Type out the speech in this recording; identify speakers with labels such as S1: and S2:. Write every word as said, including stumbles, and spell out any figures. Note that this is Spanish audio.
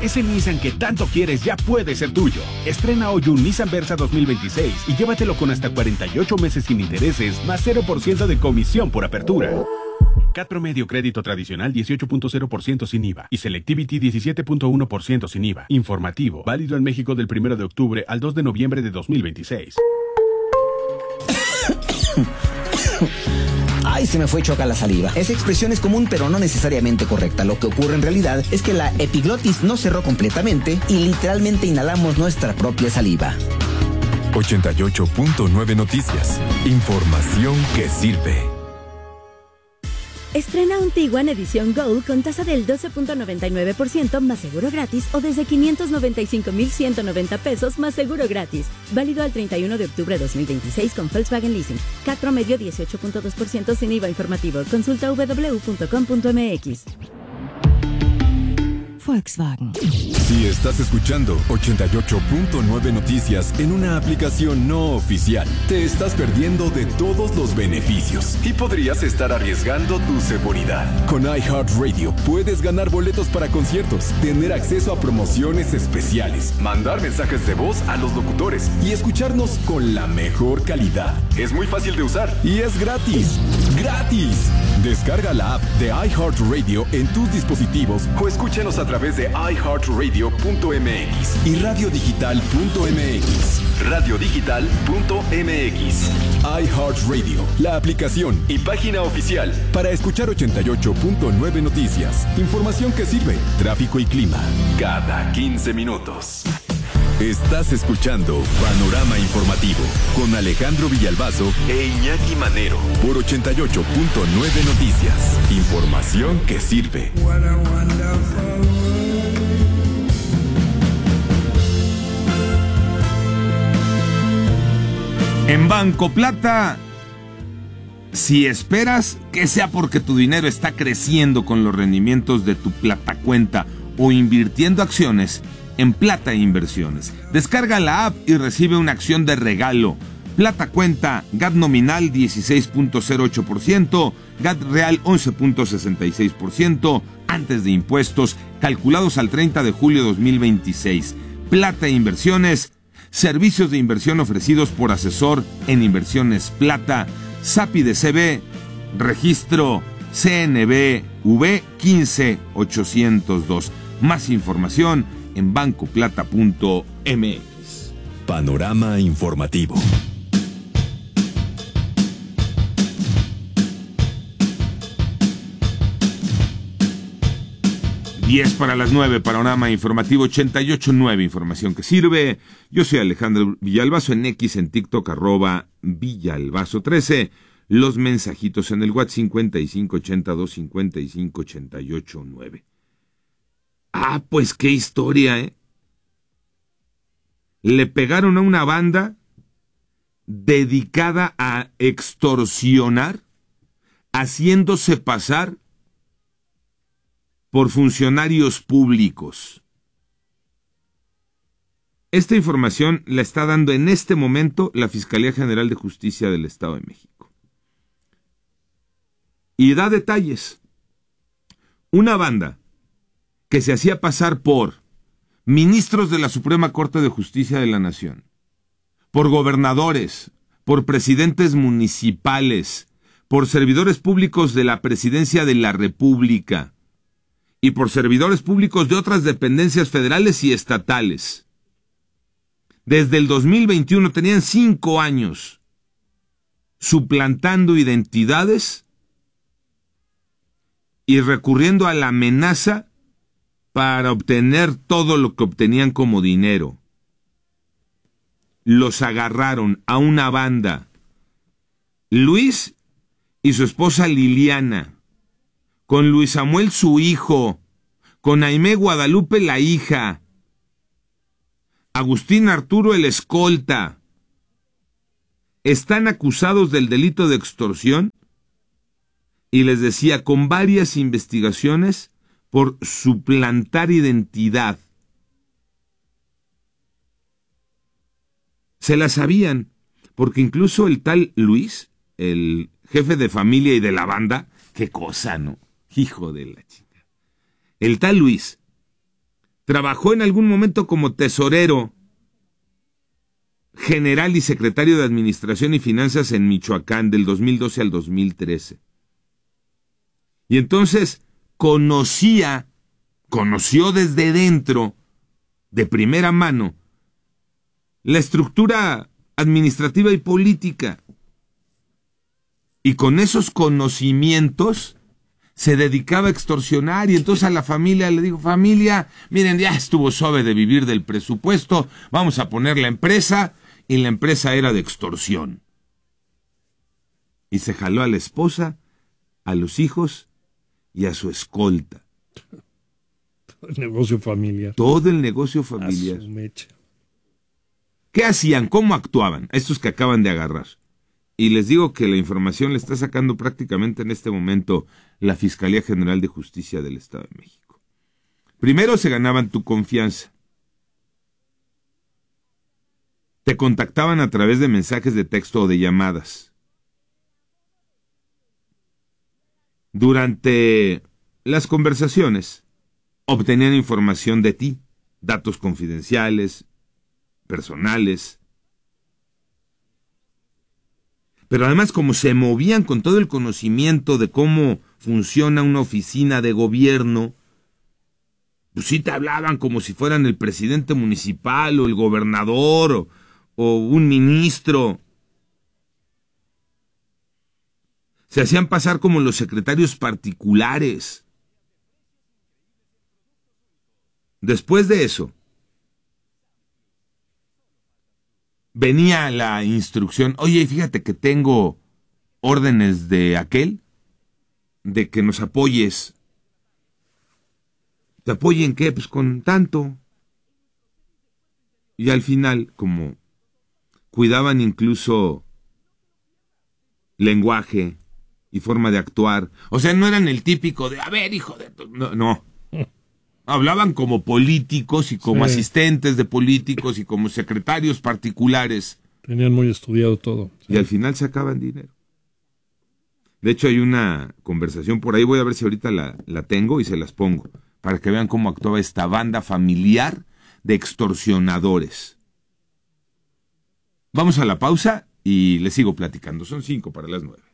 S1: Ese Nissan que tanto quieres ya puede ser tuyo. Estrena hoy un Nissan Versa dos mil veintiséis y llévatelo con hasta cuarenta y ocho meses sin intereses, más cero por ciento de comisión por apertura. C A T promedio crédito tradicional dieciocho punto cero por ciento sin I V A y Selectivity diecisiete punto uno por ciento sin I V A. Informativo, válido en México del primero de octubre al dos de noviembre de dos mil veintiséis.
S2: Ay, se me fue choca la saliva. Esa expresión es común, pero no necesariamente correcta. Lo que ocurre en realidad es que la epiglotis no cerró completamente y literalmente inhalamos nuestra propia saliva.
S3: ochenta y ocho punto nueve Noticias. Información que sirve.
S4: Estrena un Tiguan edición Gold con tasa del doce punto noventa y nueve por ciento más seguro gratis o desde quinientos noventa y cinco mil ciento noventa pesos más seguro gratis. Válido al treinta y uno de octubre de dos mil veintiséis con Volkswagen Leasing. C A T promedio dieciocho punto dos por ciento sin I V A informativo. Consulta w w w punto com punto m x. Volkswagen.
S3: Si estás escuchando ochenta y ocho punto nueve Noticias en una aplicación no oficial, te estás perdiendo de todos los beneficios y podrías estar arriesgando tu seguridad. Con iHeartRadio puedes ganar boletos para conciertos, tener acceso a promociones especiales, mandar mensajes de voz a los locutores y escucharnos con la mejor calidad. Es muy fácil de usar y es gratis. ¡Gratis! Descarga la app de iHeartRadio en tus dispositivos o escúchanos a través de i heart radio punto m x y radio digital punto m x. radio digital punto m x. iHeartRadio, la aplicación y página oficial para escuchar ochenta y ocho punto nueve Noticias. Información que sirve, tráfico y clima, cada quince minutos. Estás escuchando Panorama Informativo con Alejandro Villalbazo e Iñaki Manero por ochenta y ocho punto nueve Noticias. Información que sirve.
S5: En Banco Plata, si esperas que sea porque tu dinero está creciendo con los rendimientos de tu Plata Cuenta o invirtiendo acciones, en Plata Inversiones. Descarga la app y recibe una acción de regalo. Plata Cuenta, G A T nominal dieciséis punto cero ocho por ciento, G A T real once punto sesenta y seis por ciento, antes de impuestos, calculados al treinta de julio de dos mil veintiséis. Plata Inversiones, servicios de inversión ofrecidos por asesor en Inversiones Plata, S A P I de C B, registro C N B V quince ochocientos dos. Más información en banco plata punto m x.
S3: Panorama Informativo.
S5: diez para las nueve, Panorama Informativo ochenta y ocho punto nueve, información que sirve. Yo soy Alejandro Villalbazo, en X, en TikTok, arroba Villalbazo trece. Los mensajitos en el WhatsApp cincuenta y cinco ochenta y dos cincuenta y cinco ochenta y ocho nueve. Ah, pues qué historia, ¿eh? Le pegaron a una banda dedicada a extorsionar, haciéndose pasar por funcionarios públicos. Esta información la está dando en este momento la Fiscalía General de Justicia del Estado de México. Y da detalles. Una banda que se hacía pasar por ministros de la Suprema Corte de Justicia de la Nación, por gobernadores, por presidentes municipales, por servidores públicos de la Presidencia de la República y por servidores públicos de otras dependencias federales y estatales. Desde el dos mil veintiuno tenían cinco años suplantando identidades y recurriendo a la amenaza para obtener todo lo que obtenían como dinero. Los agarraron a una banda, Luis y su esposa Liliana, con Luis Samuel su hijo, con Aimé Guadalupe la hija, Agustín Arturo el escolta. Están acusados del delito de extorsión y les decía, con varias investigaciones por suplantar identidad. Se la sabían, porque incluso el tal Luis, el jefe de familia y de la banda, qué cosa, ¿no? Hijo de la chica. El tal Luis Trabajó en algún momento como tesorero general y secretario de Administración y Finanzas en Michoacán del dos mil doce al dos mil trece. Y entonces conocía, conoció desde dentro, de primera mano, la estructura administrativa y política. Y con esos conocimientos se dedicaba a extorsionar, y entonces a la familia le dijo, familia, miren, ya estuvo suave de vivir del presupuesto, vamos a poner la empresa, y la empresa era de extorsión. Y se jaló a la esposa, a los hijos y a su escolta.
S6: Todo el negocio familiar.
S5: Todo el negocio familiar.
S6: A su mecha.
S5: ¿Qué hacían? ¿Cómo actuaban? Estos que acaban de agarrar. Y les digo que la información la está sacando prácticamente en este momento la Fiscalía General de Justicia del Estado de México. Primero se ganaban tu confianza. Te contactaban a través de mensajes de texto o de llamadas. Durante las conversaciones obtenían información de ti, datos confidenciales, personales. Pero además, como se movían con todo el conocimiento de cómo funciona una oficina de gobierno, pues sí te hablaban como si fueran el presidente municipal o el gobernador o, o un ministro. Se hacían pasar como los secretarios particulares. Después de eso, venía la instrucción, oye, fíjate que tengo órdenes de aquel, de que nos apoyes. ¿Te apoyen qué? Pues con tanto. Y al final, como cuidaban incluso lenguaje y forma de actuar, o sea, no eran el típico de, a ver, hijo de... tu-". No, no. Hablaban como políticos y como sí. asistentes de políticos y como secretarios particulares.
S6: Tenían muy estudiado todo. Sí.
S5: Y al final sacaban dinero. De hecho, hay una conversación por ahí, voy a ver si ahorita la, la tengo y se las pongo, para que vean cómo actuaba esta banda familiar de extorsionadores. Vamos a la pausa y les sigo platicando. Son cinco para las nueve.